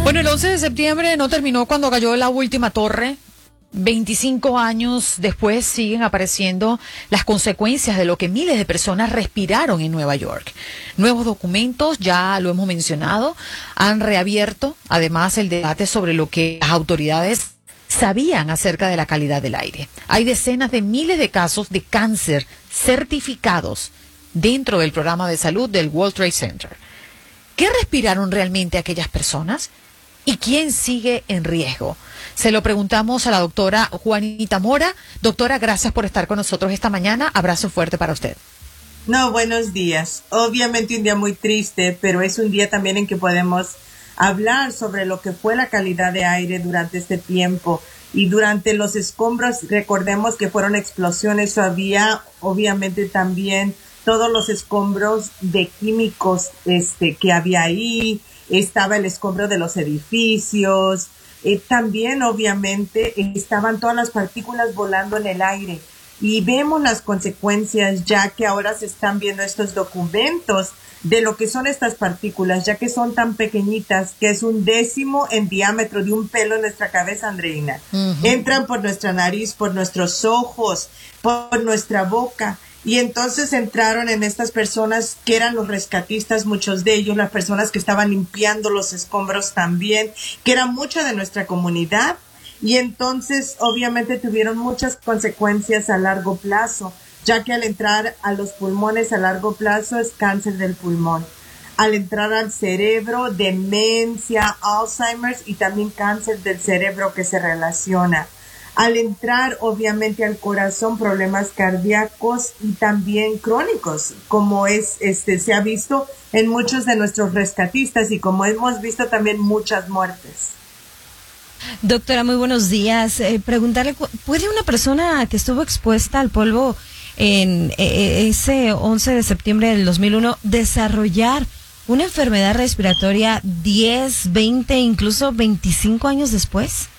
Bueno, el 11 de septiembre no terminó cuando cayó la última torre. 25 años después siguen apareciendo las consecuencias de lo que miles de personas respiraron en Nueva York. Nuevos documentos, ya lo hemos mencionado, han reabierto además el debate sobre lo que las autoridades sabían acerca de la calidad del aire. Hay decenas de miles de casos de cáncer certificados dentro del programa de salud del World Trade Center. ¿Qué respiraron realmente aquellas personas? ¿Y quién sigue en riesgo? Se lo preguntamos a la doctora Juanita Mora. Doctora, gracias por estar con nosotros esta mañana. Abrazo fuerte para usted. No, buenos días. Obviamente un día muy triste, pero es un día también en que podemos hablar sobre lo que fue la calidad de aire durante este tiempo. Y durante los escombros, recordemos que fueron explosiones, había obviamente también todos los escombros de químicos que había ahí. Estaba el escombro de los edificios, también obviamente estaban todas las partículas volando en el aire y vemos las consecuencias ya que ahora se están viendo estos documentos de lo que son estas partículas, ya que son tan pequeñitas que es 1/10 en diámetro de un pelo en nuestra cabeza, Andreina. Entran por nuestra nariz, por nuestros ojos, por nuestra boca. Y entonces entraron en estas personas que eran los rescatistas, muchos de ellos, las personas que estaban limpiando los escombros también, que era mucha de nuestra comunidad. Y entonces obviamente tuvieron muchas consecuencias a largo plazo, ya que al entrar a los pulmones a largo plazo es cáncer del pulmón. Al entrar al cerebro, demencia, Alzheimer's y también cáncer del cerebro que se relaciona. Al entrar, obviamente, al corazón, problemas cardíacos y también crónicos, como se ha visto en muchos de nuestros rescatistas y como hemos visto también muchas muertes. Doctora, muy buenos días. Preguntarle, ¿puede una persona que estuvo expuesta al polvo en ese 11 de septiembre del 2001 desarrollar una enfermedad respiratoria 10, 20, incluso 25 años después?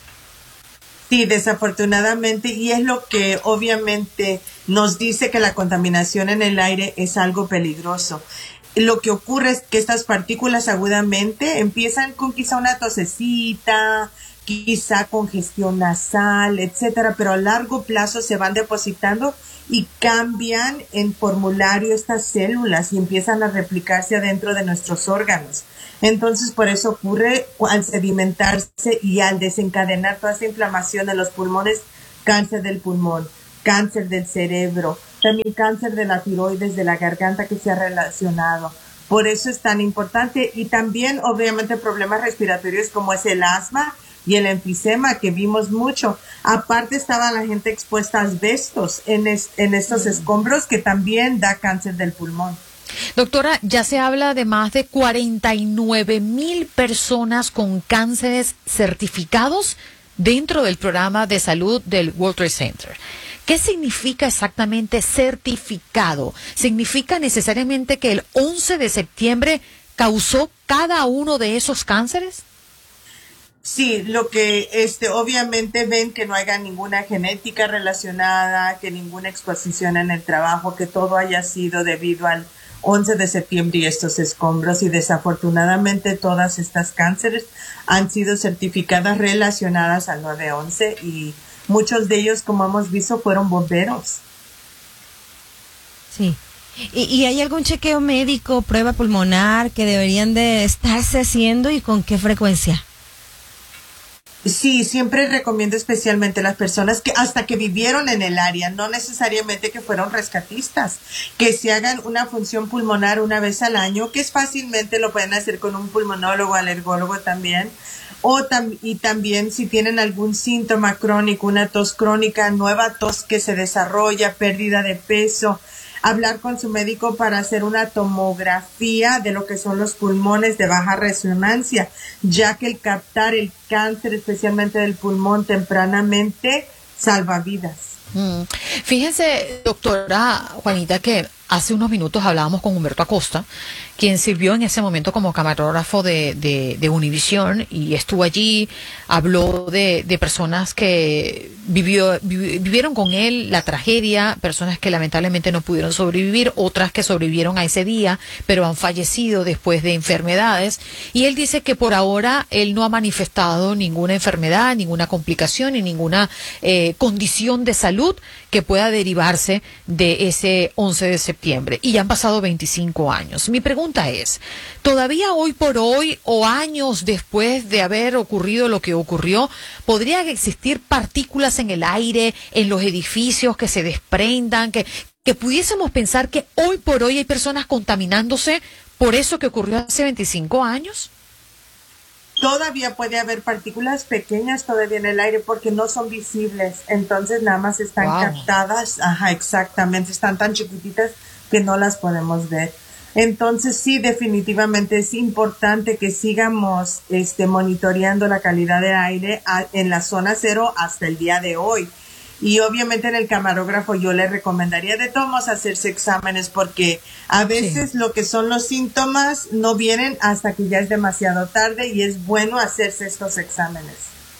Sí, desafortunadamente, y es lo que obviamente nos dice que la contaminación en el aire es algo peligroso. Lo que ocurre es que estas partículas agudamente empiezan con quizá una tosecita, quizá congestión nasal, etcétera, pero a largo plazo se van depositando y cambian en formulario estas células y empiezan a replicarse adentro de nuestros órganos. Entonces, por eso ocurre al sedimentarse y al desencadenar toda esta inflamación de los pulmones, cáncer del pulmón, cáncer del cerebro, también cáncer de la tiroides, de la garganta que se ha relacionado. Por eso es tan importante y también, obviamente, problemas respiratorios como es el asma y el enfisema que vimos mucho. Aparte estaba la gente expuesta a asbestos en estos escombros que también da cáncer del pulmón. Doctora, ya se habla de más de 49,000 personas con cánceres certificados dentro del programa de salud del World Trade Center. ¿Qué significa exactamente certificado? ¿Significa necesariamente que el 11 de septiembre causó cada uno de esos cánceres? Sí, lo que obviamente ven que no haya ninguna genética relacionada, que ninguna exposición en el trabajo, que todo haya sido debido al 11 de septiembre y estos escombros, y desafortunadamente todas estas cánceres han sido certificadas relacionadas al 9/11 y muchos de ellos, como hemos visto, fueron bomberos. Sí. ¿Y hay algún chequeo médico, prueba pulmonar que deberían de estarse haciendo y con qué frecuencia? Sí, siempre recomiendo especialmente a las personas que hasta que vivieron en el área, no necesariamente que fueron rescatistas, que se hagan una función pulmonar una vez al año, que es fácilmente lo pueden hacer con un pulmonólogo, alergólogo también, y también si tienen algún síntoma crónico, una tos crónica, nueva tos que se desarrolla, pérdida de peso, hablar con su médico para hacer una tomografía de lo que son los pulmones de baja resonancia, ya que el captar el cáncer, especialmente del pulmón, tempranamente salva vidas. Fíjense, doctora Juanita, que hace unos minutos hablábamos con Humberto Acosta, quien sirvió en ese momento como camarógrafo de Univisión y estuvo allí, habló de personas que vivieron con él la tragedia, personas que lamentablemente no pudieron sobrevivir, otras que sobrevivieron a ese día, pero han fallecido después de enfermedades. Y él dice que por ahora él no ha manifestado ninguna enfermedad, ninguna complicación y ninguna condición de salud que pueda derivarse de ese 11 de septiembre. Y ya han pasado 25 años. Mi pregunta es, ¿todavía hoy por hoy o años después de haber ocurrido lo que ocurrió, podrían existir partículas en el aire, en los edificios que se desprendan, que pudiésemos pensar que hoy por hoy hay personas contaminándose por eso que ocurrió hace 25 años? Todavía puede haber partículas pequeñas todavía en el aire porque no son visibles, entonces nada más están captadas, exactamente, están tan chiquititas que no las podemos ver. Entonces sí, definitivamente es importante que sigamos monitoreando la calidad del aire en la zona cero hasta el día de hoy. Y obviamente en el camarógrafo yo le recomendaría de todos hacerse exámenes porque a veces lo que son los síntomas no vienen hasta que ya es demasiado tarde y es bueno hacerse estos exámenes.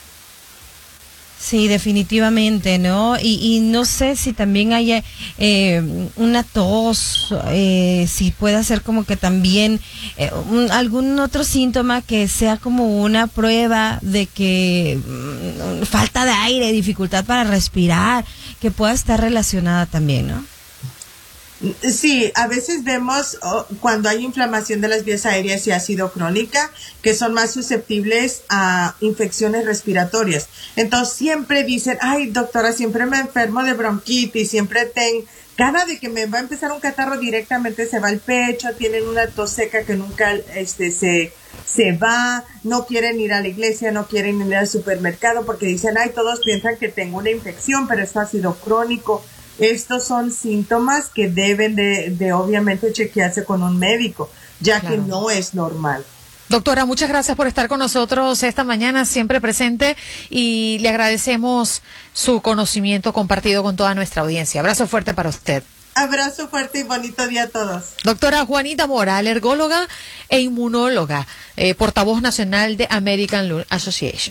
Sí, definitivamente, ¿no? Y no sé si también haya una tos, si puede ser como que también algún otro síntoma que sea como una prueba de que falta de aire, dificultad para respirar, que pueda estar relacionada también, ¿no? Sí, a veces vemos cuando hay inflamación de las vías aéreas y ácido crónica, que son más susceptibles a infecciones respiratorias. Entonces siempre dicen, ay doctora, siempre me enfermo de bronquitis, cada vez que me va a empezar un catarro directamente se va al pecho, tienen una tos seca que nunca se va, no quieren ir a la iglesia, no quieren ir al supermercado porque dicen, ay, todos piensan que tengo una infección, pero esto ha sido crónico. Estos son síntomas que deben de obviamente chequearse con un médico, ya que no es normal. Doctora, muchas gracias por estar con nosotros esta mañana, siempre presente, y le agradecemos su conocimiento compartido con toda nuestra audiencia. Abrazo fuerte para usted. Abrazo fuerte y bonito día a todos. Doctora Juanita Mora, alergóloga e inmunóloga, portavoz nacional de American Lung Association.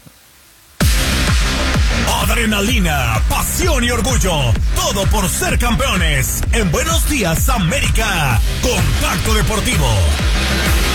Adrenalina, pasión y orgullo, todo por ser campeones. En Buenos Días, América, Contacto Deportivo.